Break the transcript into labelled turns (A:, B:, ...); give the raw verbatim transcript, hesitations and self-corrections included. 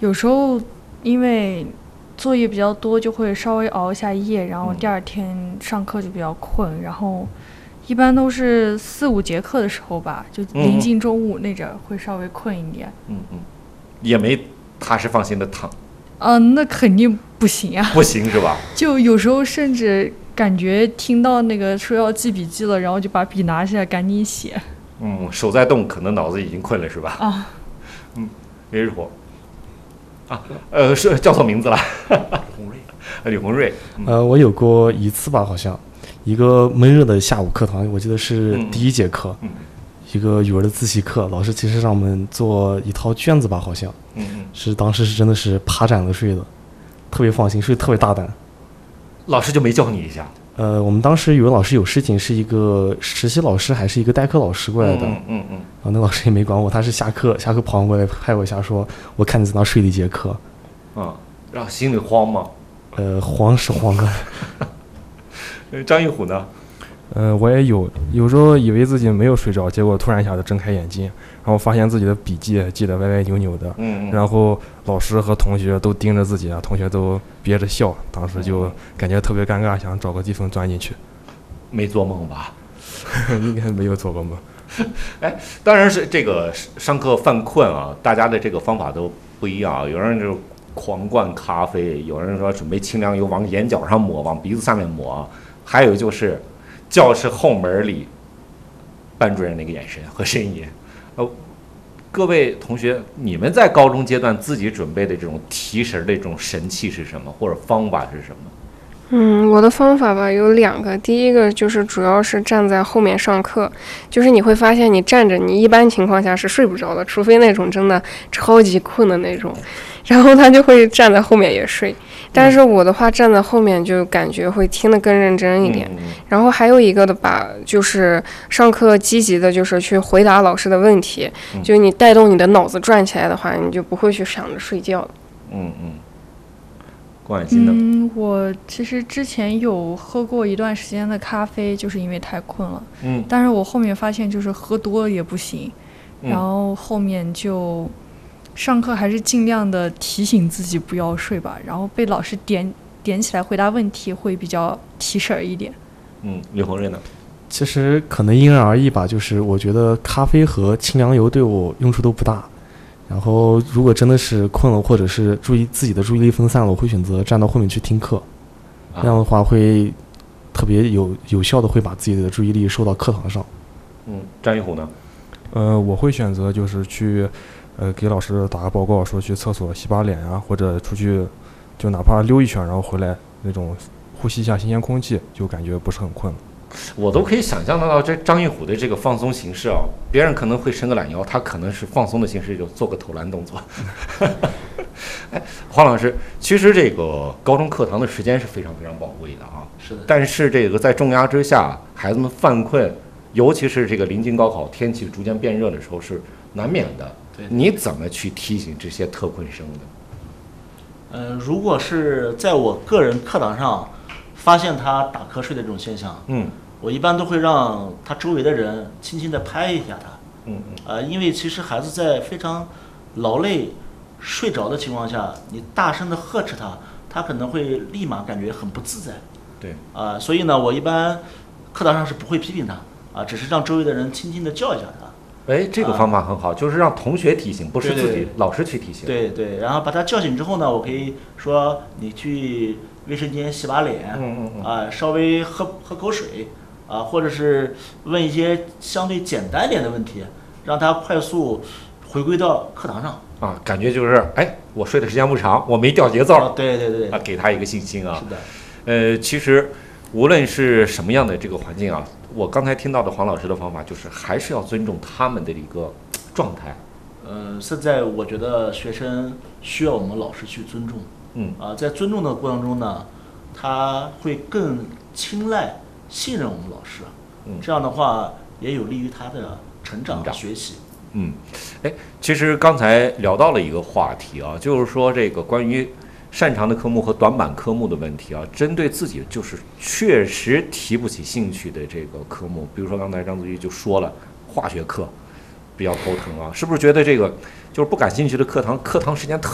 A: 有时候因为作业比较多，就会稍微熬一下夜，然后第二天上课就比较困，然后一般都是四五节课的时候吧，就临近中午那阵会稍微困一点。
B: 嗯嗯，也没踏实放心的躺。
A: 嗯、呃，那肯定不行啊。
B: 不行是吧？
A: 就有时候甚至感觉听到那个说要记笔记了，然后就把笔拿起来赶紧写。
B: 嗯，手在动，可能脑子已经困了是吧？
A: 啊，
B: 嗯，李日火。啊，呃，是叫错名字了。李红瑞，李红瑞。
C: 嗯、呃，我有过一次吧，好像一个闷热的下午课堂，我记得是第一节课，嗯嗯、一个语文的自习课，老师其实让我们做一套卷子吧，好像，嗯嗯，是当时是真的是趴着睡的，特别放心，睡得特别大胆。
B: 老师就没叫你一下？
C: 呃，我们当时语文老师有事情，是一个实习老师还是一个代课老师过来的，
B: 嗯嗯嗯，
C: 然后那老师也没管我，他是下课下课跑过来拍我一下，说我看你在那睡了一节课，
B: 啊，然后心里慌吗？
C: 呃，慌是慌的。
B: 张一虎呢？
D: 呃，我也有，有时候以为自己没有睡着，结果突然一下子睁开眼睛，然后发现自己的笔记记得歪歪扭扭的，嗯，然后老师和同学都盯着自己啊，同学都憋着笑，当时就感觉特别尴尬，想找个地缝钻进去。
B: 没做梦吧？
D: 应该没有做过梦。
B: 哎，当然是这个上课犯困啊，大家的这个方法都不一样，有人就狂灌咖啡，有人说准备清凉油往眼角上抹，往鼻子下面抹，还有就是教室后门里班主任那个眼神和声音。呃，各位同学，你们在高中阶段自己准备的这种提神的这种神器是什么，或者方法是什么？
E: 嗯，我的方法吧有两个，第一个就是主要是站在后面上课，就是你会发现你站着，你一般情况下是睡不着的，除非那种真的超级困的那种，然后他就会站在后面也睡。但是我的话站在后面就感觉会听得更认真一点。然后还有一个的吧，就是上课积极的，就是去回答老师的问题，就你带动你的脑子转起来的话，你就不会去想着睡觉。
B: 嗯嗯。郭婉欣呢？
A: 嗯，我其实之前有喝过一段时间的咖啡，就是因为太困了。嗯，但是我后面发现就是喝多了也不行，嗯、然后后面就上课还是尽量的提醒自己不要睡吧，然后被老师点点起来回答问题会比较提神一点。
B: 嗯，李红瑞呢？
C: 其实可能因人而异吧，就是我觉得咖啡和清凉油对我用处都不大。然后如果真的是困了，或者是注意自己的注意力分散了，我会选择站到后面去听课，啊、这样的话会特别有有效的会把自己的注意力收到课堂上。
B: 嗯，张一虎呢？
D: 呃，我会选择就是去，呃，给老师打个报告，说去厕所洗把脸啊，或者出去就哪怕溜一圈，然后回来那种呼吸一下新鲜空气，就感觉不是很困了。
B: 我都可以想象得到这张一虎的这个放松形式啊，别人可能会伸个懒腰，他可能是放松的形式就做个投篮动作。哎，黄老师，其实这个高中课堂的时间是非常非常宝贵的啊，
F: 是的。
B: 但是这个在重压之下，孩子们犯困，尤其是这个临近高考，天气逐渐变热的时候是难免的。
F: 对，
B: 你怎么去提醒这些特困生的？
F: 呃，如果是在我个人课堂上发现他打瞌睡的这种现象，嗯。我一般都会让他周围的人轻轻地拍一下他，嗯嗯，呃，因为其实孩子在非常劳累、睡着的情况下，你大声地呵斥他，他可能会立马感觉很不自在，
B: 对，
F: 啊、呃，所以呢，我一般课堂上是不会批评他，啊、呃，只是让周围的人轻轻地叫一下他。
B: 哎，这个方法很好，呃、就是让同学提醒，不是自己
F: 对对
B: 老师去提醒。
F: 对对，然后把他叫醒之后呢，我可以说你去卫生间洗把脸，嗯嗯嗯，啊、呃，稍微喝喝口水。啊，或者是问一些相对简单一点的问题，让他快速回归到课堂上
B: 啊，感觉就是哎，我睡的时间不长，我没掉节奏，
F: 啊、对对对，
B: 啊，给他一个信心啊。
F: 是的，
B: 呃，其实无论是什么样的这个环境啊，我刚才听到的黄老师的方法就是还是要尊重他们的一个状态。
F: 呃，现在我觉得学生需要我们老师去尊重，嗯啊，在尊重的过程中呢，他会更青睐。信任我们老师，嗯，这样的话也有利于他的成长和学习。
B: 嗯，哎，其实刚才聊到了一个话题啊，就是说这个关于擅长的科目和短板科目的问题啊，针对自己就是确实提不起兴趣的这个科目，比如说刚才张子玉就说了，化学课比较头疼啊，是不是觉得这个就是不感兴趣的课堂课堂时间特